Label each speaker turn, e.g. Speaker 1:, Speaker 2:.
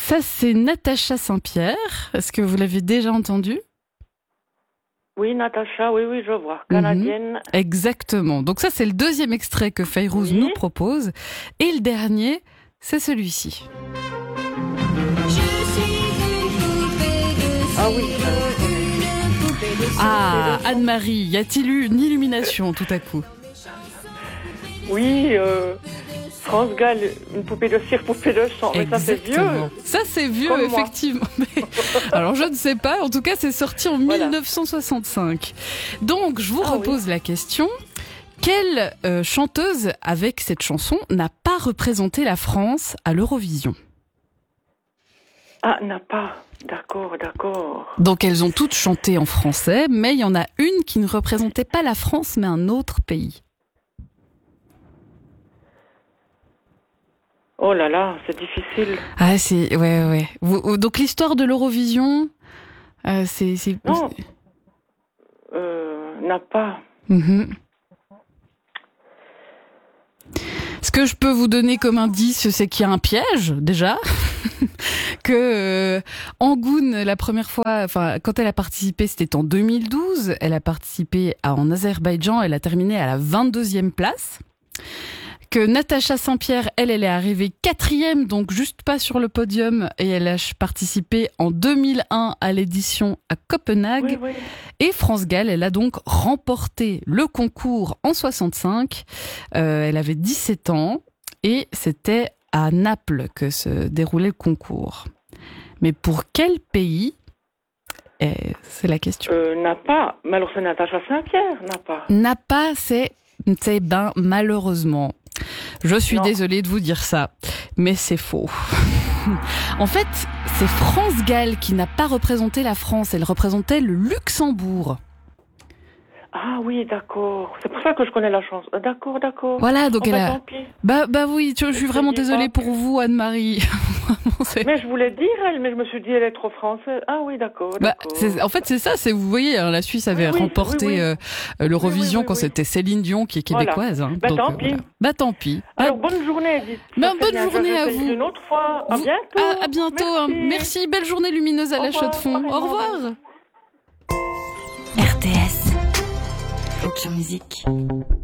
Speaker 1: Ça, c'est Natacha Saint-Pierre. Est-ce que vous l'avez déjà entendu ?
Speaker 2: Oui, Natacha, oui, je vois. Canadienne.
Speaker 1: Exactement. Donc ça, c'est le deuxième extrait que Fayrouz nous propose. Et le dernier, c'est celui-ci.
Speaker 2: Ah oui.
Speaker 1: Ah, Anne-Marie, y a-t-il eu une illumination tout à coup ?
Speaker 2: Oui, France Gall, une poupée de cire, poupée de sang. Mais ça, c'est vieux.
Speaker 1: Ça, c'est vieux, comme effectivement. Alors, je ne sais pas. En tout cas, c'est sorti en 1965. Donc, je vous repose la question. Quelle chanteuse, avec cette chanson, n'a pas représenté la France à l'Eurovision ?
Speaker 2: Ah, n'a pas. D'accord.
Speaker 1: Donc, elles ont toutes chanté en français, mais il y en a une qui ne représentait pas la France, mais un autre pays.
Speaker 2: Oh là là, c'est difficile.
Speaker 1: Ah, c'est... Ouais. Donc, l'histoire de l'Eurovision, c'est...
Speaker 2: Non, n'a pas.
Speaker 1: Ce que je peux vous donner comme indice, c'est qu'il y a un piège, déjà. Que Angoun, la première fois, quand elle a participé, c'était en 2012. Elle a participé en Azerbaïdjan. Elle a terminé à la 22e place. Que Natacha Saint-Pierre, elle est arrivée 4e, donc juste pas sur le podium. Et elle a participé en 2001 à l'édition à Copenhague.
Speaker 2: Oui.
Speaker 1: Et France Gall, elle a donc remporté le concours en 65. Elle avait 17 ans et c'était à Naples que se déroulait le concours. Mais pour quel pays ? C'est la question.
Speaker 2: N'a pas. Mais alors c'est Natacha Saint-Pierre, n'a pas.
Speaker 1: N'a pas, c'est malheureusement. Je suis désolée de vous dire ça, mais c'est faux. En fait, c'est France Gall qui n'a pas représenté la France, elle représentait le Luxembourg.
Speaker 2: Ah oui, d'accord. C'est pour ça que je connais la chanson. D'accord.
Speaker 1: Voilà, donc
Speaker 2: tant pis.
Speaker 1: Bah oui, je suis vraiment désolée pour vous, Anne-Marie.
Speaker 2: Mais je voulais dire elle, mais je me suis dit elle est trop française. Ah oui, d'accord.
Speaker 1: En fait, c'est ça. Vous voyez, la Suisse avait remporté l'Eurovision quand c'était Céline Dion qui est québécoise.
Speaker 2: Voilà.
Speaker 1: Donc, tant pis.
Speaker 2: Alors bonne journée, Edith.
Speaker 1: Bonne journée à vous.
Speaker 2: Une autre fois. À bientôt.
Speaker 1: À bientôt. Merci. Belle journée lumineuse à la Chaux-de-Fonds. Au revoir.
Speaker 3: RTS. Aucune musique.